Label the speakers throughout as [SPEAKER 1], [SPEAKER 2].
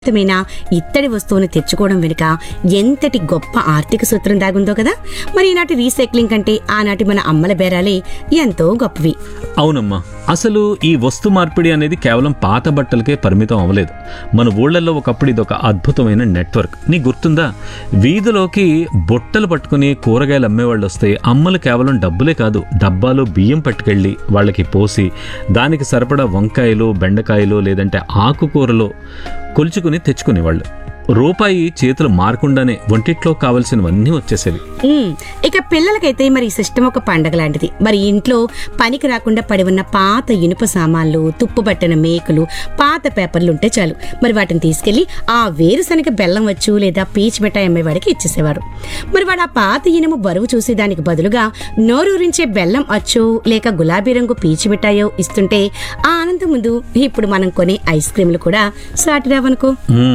[SPEAKER 1] మైన ఇత్తడి వస్తువును తెచ్చుకోవడం వెనుక ఎంతటి గొప్ప ఆర్థిక సూత్రం దాగుందో కదా. మరి ఈనాటి రీసైక్లింగ్ కంటే ఆనాటి మన అమ్మల బేరాలే ఎంతో గొప్పవి.
[SPEAKER 2] అవునమ్మా, అసలు ఈ వస్తు మార్పిడి అనేది కేవలం పాత బట్టలకే పరిమితం అవ్వలేదు. మన ఊళ్ళల్లో ఒకప్పుడు ఇదొక అద్భుతమైన నెట్వర్క్. నీ గుర్తుందా? వీధిలోకి బొట్టలు పట్టుకుని కూరగాయలు అమ్మేవాళ్ళు వస్తే అమ్మలు కేవలం డబ్బులే కాదు, డబ్బాలో బియ్యం పట్టుకెళ్ళి వాళ్ళకి పోసి దానికి సరిపడా వంకాయలు, బెండకాయలు లేదంటే ఆకుకూరలు కొలుచుకుని తెచ్చుకునేవాళ్ళు. రూపాయి చేతులు మారకుండానే వంటిట్లో కావలసినవన్నీ వచ్చేసేవి.
[SPEAKER 1] ఇక పిల్లలకైతే మరి ఈ సిస్టమ్ ఒక పండగ లాంటిది. మరి ఇంట్లో పనికి రాకుండా పడి ఉన్న పాత ఇనుప సామాన్లు, తుప్పుబట్టిన మేకులు, పాత పేపర్లు ఉంటే చాలు, మరి వాటిని తీసుకెళ్లి ఆ వేరుశనగ బెల్లం వచ్చు లేదా పీచు మిఠాయి అమ్మేవాడికి ఇచ్చేసేవారు. మరి వాడు ఆ పాత ఇనుము బరువు చూసి దానికి బదులుగా నోరూరించే బెల్లం అచ్చో లేక గులాబీ రంగు పీచు మిఠాయో ఇస్తుంటే ఆ ఆనందం ముందు ఇప్పుడు మనం కొనే ఐస్ క్రీములు కూడా సాటి రావనుకో.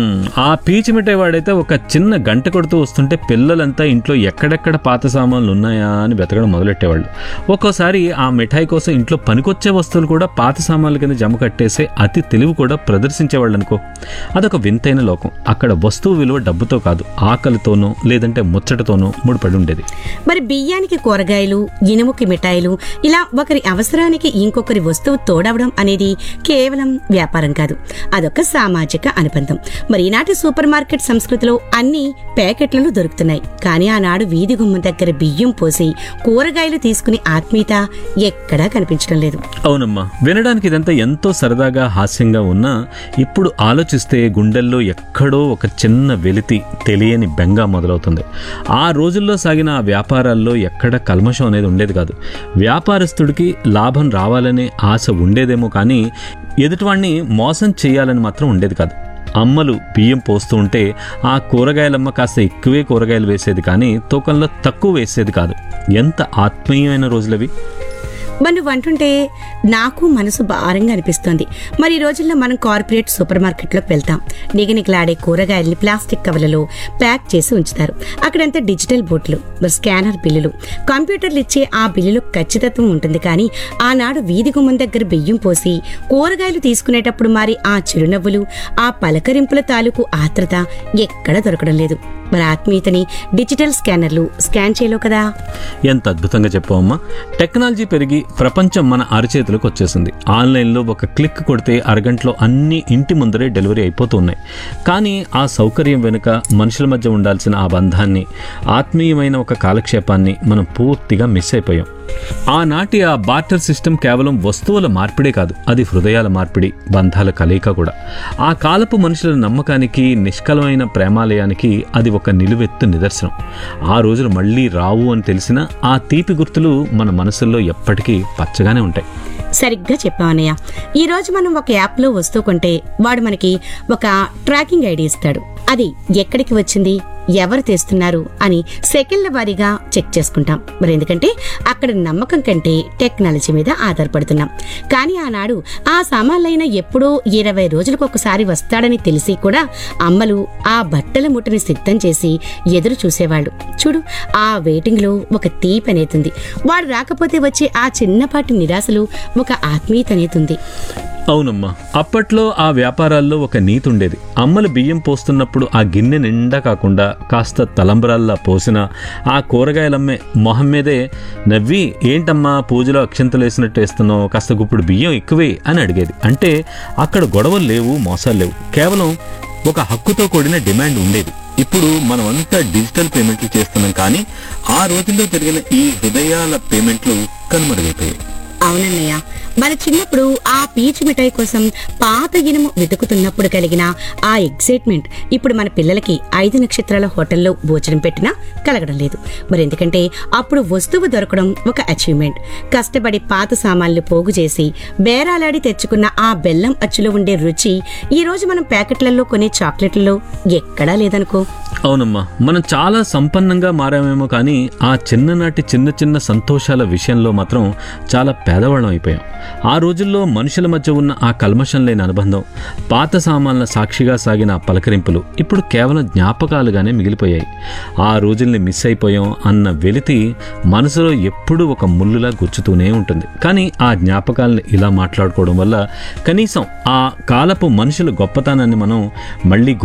[SPEAKER 2] ఆ పీచు మిఠాయి వాడైతే ఒక చిన్న గంట కొడుతూ వస్తుంటే పిల్లలంతా ఇంట్లో ఎక్కడెక్కడ పాత సామాన్లు ఉన్నాయా అని వెతకడం మొదలెట్టేవాళ్ళు. ఒక్కోసారి ఆ మిఠాయి కోసం ఇంట్లో పనికొచ్చే వస్తువులు కూడా పాత సామాన్ల కింద జమ కట్టేసే అతి తెలివి కూడా ప్రదర్శించేవాళ్ళు అనుకో. అదొక వింతైన లోకం. అక్కడ వస్తువు విలువ డబ్బుతో కాదు, ఆకలితోనో లేదంటే ముచ్చటతోనో ముడిపడి ఉండేది.
[SPEAKER 1] మరి బియ్యానికి కూరగాయలు, ఇనుముకి మిఠాయిలు, ఇలా ఒకరి అవసరానికి ఇంకొకరి వస్తువు తోడవడం అనేది కేవలం వ్యాపారం కాదు, అదొక సామాజిక అనుబంధం. మరి ఈనాటి సూపర్ మార్కెట్ సంస్కృతిలో అన్ని ప్యాకెట్లలో దొరుకుతున్నాయి, కానీ ఆనాడు వీధి గుమ్మం దగ్గర బియ్యం పోసి కూరగాయలు తీసుకుని ఆత్మీయత ఎక్కడా కనిపించడం లేదు.
[SPEAKER 2] అవునమ్మా, వినడానికి ఇదంతా ఎంతో సరదాగా హాస్యంగా ఉన్నా ఇప్పుడు ఆలోచిస్తే గుండెల్లో ఎక్కడో ఒక చిన్న వెలితి, తెలియని బెంగ మొదలవుతుంది. ఆ రోజుల్లో సాగిన ఆ వ్యాపారాల్లో ఎక్కడ కల్మషం అనేది ఉండేది కాదు. వ్యాపారస్తుడికి లాభం రావాలనే ఆశ ఉండేదేమో కానీ ఎదుటివాణ్ణి మోసం చేయాలని మాత్రం ఉండేది కాదు. అమ్మలు బియ్యం పోస్తూ ఉంటే ఆ కూరగాయలమ్మ కాస్త ఎక్కువే కూరగాయలు వేసేది కానీ తూకంలో తక్కువ వేసేది కాదు. ఎంత ఆత్మీయమైన రోజులవి.
[SPEAKER 1] మరి నువ్వు అంటుంటే నాకు మనసు భారంగా అనిపిస్తోంది. మరి ఈ రోజుల్లో మనం కార్పొరేట్ సూపర్ మార్కెట్లోకి వెళ్తాం. నిగనిగలాడే కూరగాయల్ని ప్లాస్టిక్ కవర్లలో ప్యాక్ చేసి ఉంచుతారు. అక్కడంతా డిజిటల్ బోర్డులు, స్కానర్ బిల్లులు, కంప్యూటర్లు ఇచ్చే ఆ బిల్లులో ఖచ్చితత్వం ఉంటుంది. కానీ ఆనాడు వీధి గుమ్మం దగ్గర బియ్యం పోసి కూరగాయలు తీసుకునేటప్పుడు మరి ఆ చిరునవ్వులు, ఆ పలకరింపుల తాలూకు ఆత్రత ఎక్కడ దొరకడం లేదు. మరి ఆత్మీయతని డిజిటల్ స్కానర్లు స్కాన్ చేయలేవు కదా.
[SPEAKER 2] ఎంత అద్భుతంగా చెప్పావమ్మా. టెక్నాలజీ పెరిగి ప్రపంచం మన అరచేతులకు వచ్చేసింది. ఆన్లైన్లో ఒక క్లిక్ కొడితే అరగంటలో అన్ని ఇంటి ముందరే డెలివరీ అయిపోతూ ఉన్నాయి. కానీ ఆ సౌకర్యం వెనుక మనుషుల మధ్య ఉండాల్సిన ఆ బంధాన్ని, ఆత్మీయమైన ఒక కాలక్షేపాన్ని మనం పూర్తిగా మిస్ అయిపోయాం. ఆనాటి ఆ బార్టర్ సిస్టమ్ కేవలం వస్తువుల మార్పిడే కాదు, అది హృదయాల మార్పిడి, బంధాల కలయిక కూడా. ఆ కాలపు మనుషుల నమ్మకానికి, నిష్కలమైన ప్రేమాలయానికి అది ఒక నిలువెత్తు నిదర్శనం. ఆ రోజులు మళ్లీ రావు అని తెలిసినా ఆ తీపి గుర్తులు మన మనసుల్లో ఎప్పటికీ పచ్చగానే ఉంటాయి.
[SPEAKER 1] సరిగ్గా చెప్పావన్నయ్య. ఈ రోజు మనం ఒక యాప్లో వస్తువు కొంటే వాడు మనకి ఒక ట్రాకింగ్ ఐడి ఇస్తాడు. అది ఎక్కడికి వచ్చింది, ఎవరు తెస్తున్నారు అని సెకండ్ల వారీగా చెక్ చేసుకుంటాం. మరి ఎందుకంటే అక్కడ నమ్మకం కంటే టెక్నాలజీ మీద ఆధారపడుతున్నాం. కానీ ఆనాడు ఆ సామాన్లైన ఎప్పుడో 20 రోజులకు ఒకసారి వస్తాడని తెలిసి కూడా అమ్మలు ఆ బట్టల ముట్టని సిద్ధం చేసి ఎదురు చూసేవాళ్ళు. చూడు, ఆ వెయిటింగ్ లో ఒక తీపి అనేతుంది. వాడు రాకపోతే వచ్చే ఆ చిన్నపాటి నిరాశలు ఒక ఆత్మీయత అనేతుంది.
[SPEAKER 2] అవునమ్మా, అప్పట్లో ఆ వ్యాపారాల్లో ఒక నీతి ఉండేది. అమ్మలు బియ్యం పోస్తున్నప్పుడు ఆ గిన్నె నిండా కాకుండా కాస్త తలంబరాల్లా పోసిన ఆ కూరగాయలమ్మే మొహం మీదే నవ్వి, ఏంటమ్మా పూజలో అక్షంతలు వేసినట్టు వేస్తున్నావు, కాస్త గుప్పుడు బియ్యం ఎక్కువే అని అడిగేది. అంటే అక్కడ గొడవలు లేవు, మోసాలు లేవు, కేవలం ఒక హక్కుతో కూడిన డిమాండ్ ఉండేది. ఇప్పుడు మనమంతా డిజిటల్ పేమెంట్లు చేస్తున్నాం, కానీ ఆ రోజుల్లో జరిగిన ఈ హృదయాల పేమెంట్లు కనుమరుగైపోయాయి.
[SPEAKER 1] అవునన్నయ్య, మన చిన్నప్పుడు ఆ పీచు మిఠాయి కోసం పాత ఇనుము వెతుకుతున్నప్పుడు కలిగిన ఆ ఎక్సైట్మెంట్ ఇప్పుడు మన పిల్లలకి 5 నక్షత్రాల హోటల్లో భోజనం పెట్టినా కలగడం లేదు. మరి ఎందుకంటే అప్పుడు వస్తువు దొరకడం ఒక అచీవ్మెంట్. కష్టపడి పాత సామాన్లు పోగు చేసి బేరాలాడి తెచ్చుకున్న ఆ బెల్లం అచ్చులో ఉండే రుచి ఈ రోజు మనం ప్యాకెట్లలో కొనే చాక్లెట్లలో ఎక్కడా లేదనుకో.
[SPEAKER 2] అవునమ్మా, మనం చాలా సంపన్నంగా మారామేమో కానీ ఆ చిన్ననాటి చిన్న చిన్న సంతోషాల విషయంలో మాత్రం చాలా పేదవాళ్ళం అయిపోయాం. ఆ రోజుల్లో మనుషుల మధ్య ఉన్న ఆ కల్మషం లేని అనుబంధం, పాత సామాన్ల సాక్షిగా సాగిన ఆ పలకరింపులు ఇప్పుడు కేవలం జ్ఞాపకాలుగానే మిగిలిపోయాయి. ఆ రోజుల్ని మిస్ అయిపోయాం అన్న వెలితి మనసులో ఎప్పుడూ ఒక ముళ్ళులా గుచ్చుతూనే ఉంటుంది. కానీ ఆ జ్ఞాపకాలను ఇలా మాట్లాడుకోవడం వల్ల కనీసం ఆ కాలపు మనుషుల గొప్పతనాన్ని మనం మళ్ళీ